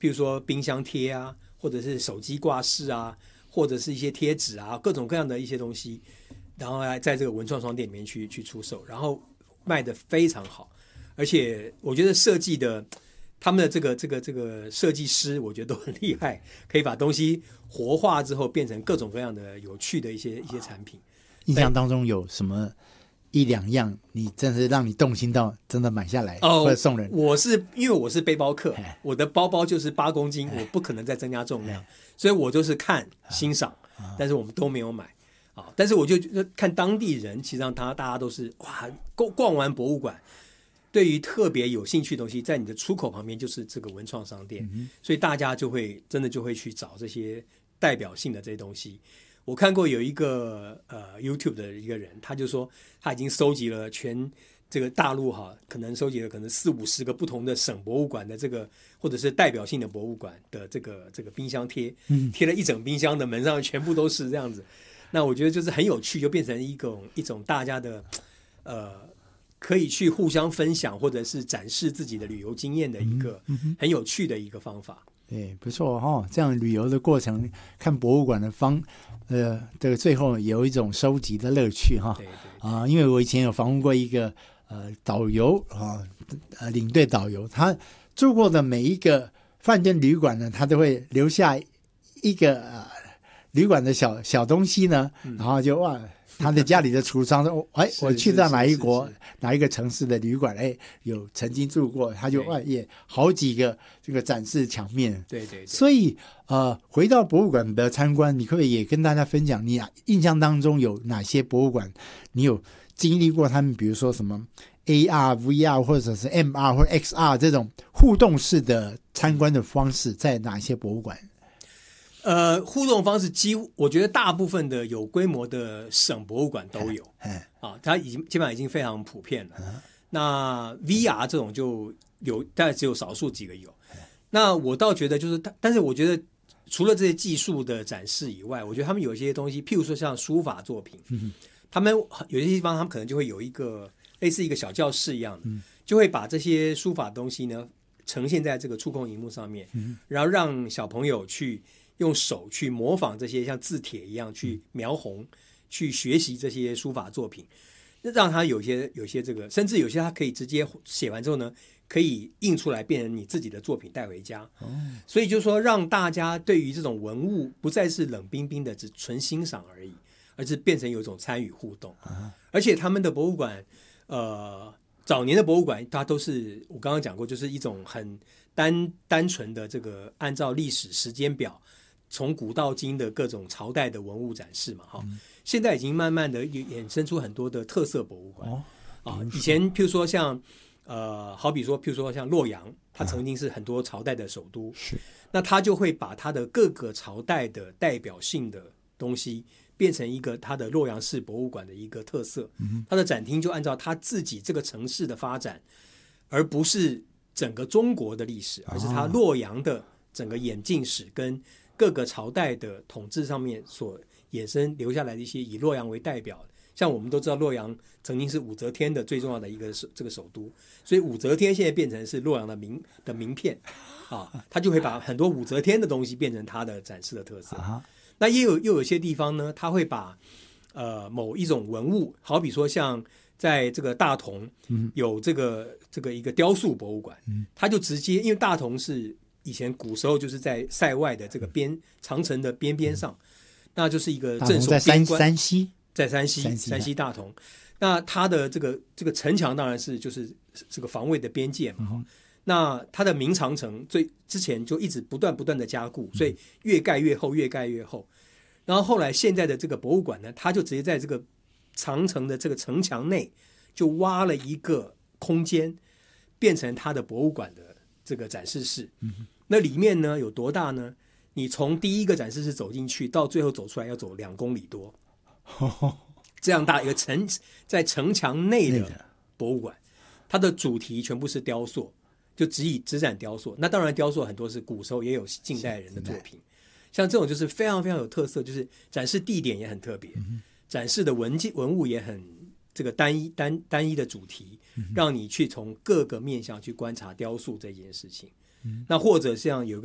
比如说冰箱贴啊，或者是手机挂饰啊，或者是一些贴纸啊，各种各样的一些东西，然后来在这个文创商店里面去出售，然后卖得非常好。而且我觉得设计的他们的这个设计师，我觉得都很厉害，可以把东西活化之后变成各种各样的有趣的一些产品。 印象当中有什么一两样你真是让你动心到真的买下来或者送人？ 因为我是背包客，我的包包就是8公斤，我不可能再增加重量，所以我就是看欣赏，但是我们都没有买啊。但是我就看当地人，其实上大家都是哇，逛完博物馆，对于特别有兴趣的东西，在你的出口旁边就是这个文创商店，所以大家就会真的就会去找这些代表性的这些东西。我看过有一个YouTube 的一个人，他就说他已经收集了全这个大陆可能收集了可能40-50个不同的省博物馆的这个或者是代表性的博物馆的这个冰箱贴，贴了一整冰箱的门上全部都是这样子。那我觉得就是很有趣，就变成一种大家的可以去互相分享或者是展示自己的旅游经验的一个很有趣的一个方法。 对，不错哦，这样旅游的过程看博物馆的这个最后有一种收集的乐趣哈。 对因为我以前有访问过一个导游领队导游，他住过的每一个饭店旅馆呢，他都会留下一个旅馆的小东西呢，然后就哇。他的家里的橱窗说：“我去到哪一国哪一个城市的旅馆，有曾经住过，他就也好几个这个展示墙面。 对。 所以回到博物馆的参观，你可不可以也跟大家分享，你印象当中有哪些博物馆，你有经历过他们，比如说什么 AR、VR 或者是 MR 或者 XR 这种互动式的参观的方式，在哪些博物馆？” 互动方式几乎，我觉得大部分的有规模的省博物馆都有它基本上已经非常普遍了。那 VR 这种就有，大概只有少数几个有。那我倒觉得就是，但是我觉得除了这些技术的展示以外，我觉得他们有一些东西，譬如说像书法作品，他们有些地方他们可能就会有一个类似一个小教室一样的，就会把这些书法东西呢呈现在这个触控荧幕上面，然后让小朋友去用手去模仿这些像字帖一样去描红，去学习这些书法作品，让他有些这个，甚至有些他可以直接写完之后呢，可以印出来变成你自己的作品带回家。所以就是说，让大家对于这种文物不再是冷冰冰的只纯欣赏而已，而是变成有一种参与互动。而且他们的博物馆，早年的博物馆它都是我刚刚讲过，就是一种很单纯的这个按照历史时间表。从古到今的各种朝代的文物展示嘛，现在已经慢慢的衍生出很多的特色博物馆。以前譬如说像好比说譬如说像洛阳，它曾经是很多朝代的首都， 是， 那它就会把它的各个朝代的代表性的东西变成一个它的洛阳市博物馆的一个特色。它的展厅就按照它自己这个城市的发展，而不是整个中国的历史，而是它洛阳的整个演进史跟各个朝代的统治上面所衍生留下来的一些以洛阳为代表的，像我们都知道洛阳曾经是武则天的最重要的一个这个首都，所以武则天现在变成是洛阳的名片他就会把很多武则天的东西变成他的展示的特色。那又有些地方呢，他会把某一种文物，好比说像在这个大同有这个一个雕塑博物馆，他就直接因为大同是以前古时候就是在塞外的这个长城的边上，那就是一个镇守边关，在山西大同。那它的这个城墙当然是就是这个防卫的边界嘛。那它的明长城之前就一直不断的加固，所以越盖越厚，越盖越厚。然后后来现在的这个博物馆呢，它就直接在这个长城的这个城墙内就挖了一个空间，变成它的博物馆的这个展示室。那里面呢有多大呢？你从第一个展示室走进去，到最后走出来要走2公里多，这样大一个在城墙内的博物馆，它的主题全部是雕塑，就只展雕塑。那当然雕塑很多是古时候也有近代人的作品，像这种就是非常非常有特色，就是展示地点也很特别，展示的文物也很这个单一的主题，让你去从各个面向去观察雕塑这件事情。那或者像有个